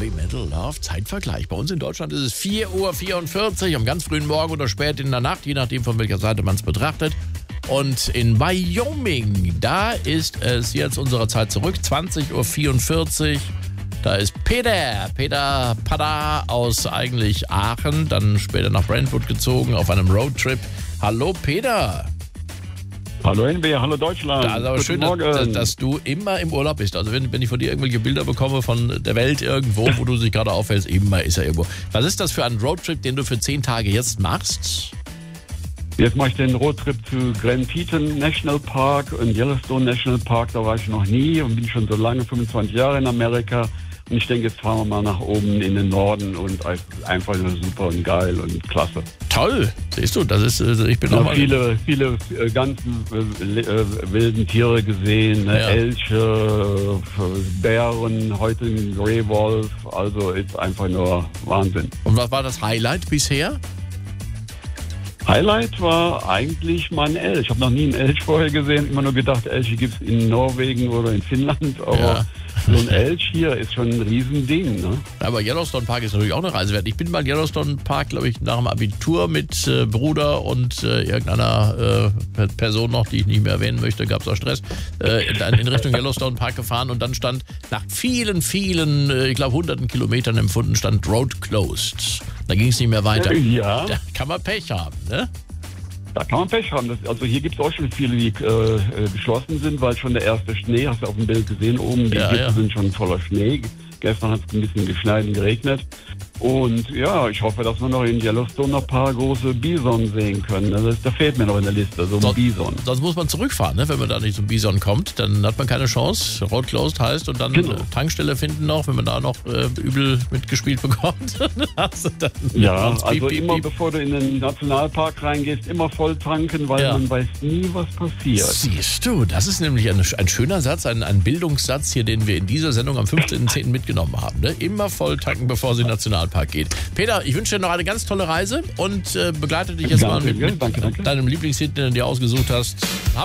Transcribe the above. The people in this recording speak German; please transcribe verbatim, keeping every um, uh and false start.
Heavy Metal Love Zeitvergleich. Bei uns in Deutschland ist es vier Uhr vierundvierzig am ganz frühen Morgen oder spät in der Nacht, je nachdem von welcher Seite man es betrachtet. Und in Wyoming, da ist es jetzt unserer Zeit zurück, zwanzig Uhr vierundvierzig. Da ist Peter, Peter Pada aus eigentlich Aachen, dann später nach Brentwood gezogen auf einem Roadtrip. Hallo Peter. Hallo N B, hallo Deutschland. Das ist aber schön, dass, dass, dass du immer im Urlaub bist. Also wenn, wenn ich von dir irgendwelche Bilder bekomme von der Welt irgendwo, wo du dich gerade aufhältst, immer ist er irgendwo. Was ist das für ein Roadtrip, den du für zehn Tage jetzt machst? Jetzt mache ich den Roadtrip zu Grand Teton National Park und Yellowstone National Park. Da war ich noch nie und bin schon so lange, fünfundzwanzig Jahre in Amerika. Und ich denke, jetzt fahren wir mal nach oben in den Norden und es ist einfach nur super und geil und klasse. Toll, siehst du, das ist, ich bin ja, auch mal... viele, viele äh, ganz äh, äh, wilden Tiere gesehen, ne? Ja. Elche, äh, Bären, heute ein Grey Wolf, also ist einfach nur Wahnsinn. Und was war das Highlight bisher? Highlight war eigentlich mein Elch. Ich habe noch nie einen Elch vorher gesehen, immer nur gedacht, Elche gibt es in Norwegen oder in Finnland, aber Ja. so ein Elch hier ist schon ein Riesending. Ne? Aber Yellowstone Park ist natürlich auch eine Reise wert. Ich bin mal Yellowstone Park, glaube ich, nach dem Abitur mit äh, Bruder und äh, irgendeiner äh, Person noch, die ich nicht mehr erwähnen möchte, gab es auch Stress, äh, dann in Richtung Yellowstone Park gefahren und dann stand nach vielen, vielen, äh, ich glaube hunderten Kilometern empfunden, stand Road Closed. Da ging es nicht mehr weiter. Ja. Da kann man Pech haben, ne? Da kann man Pech haben. Das, also hier gibt es auch schon viele, die äh, geschlossen sind, weil schon der erste Schnee, hast du auf dem Bild gesehen, oben, die Ja, Gipfel ja. sind schon voller Schnee. Gestern hat es ein bisschen geschneit und geregnet. Und ja, ich hoffe, dass wir noch in Yellowstone noch ein paar große Bison sehen können. Also da fehlt mir noch in der Liste, so ein Sonst- Bison. Sonst muss man zurückfahren, ne? Wenn man da nicht zum Bison kommt, dann hat man keine Chance. Road Closed heißt und dann Genau. äh, Tankstelle finden noch, wenn man da noch äh, übel mitgespielt bekommt. Dann hast du dann Ja, piep, also piep, immer piep. bevor du in den Nationalpark reingehst, immer voll tanken, weil Ja. man weiß nie, was passiert. Siehst du, das ist nämlich ein, ein schöner Satz, ein, ein Bildungssatz hier, den wir in dieser Sendung am fünfzehnten zehnten mitgenommen haben. Ne? Immer voll tanken, bevor sie in den Nationalpark geht. Peter, ich wünsche dir noch eine ganz tolle Reise und äh, begleite dich jetzt Danke, mal mit, gell? mit Danke, danke. deinem Lieblingshit, den du dir ausgesucht hast.